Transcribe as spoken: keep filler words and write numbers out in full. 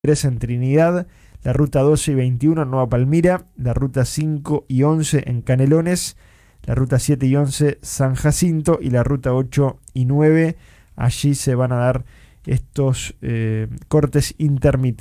tres en Trinidad, la ruta doce y veintiuno en Nueva Palmira, la ruta cinco y once en Canelones, la ruta siete y once San Jacinto y la ruta ocho y nueve. Allí se van a dar estos eh, cortes intermitentes.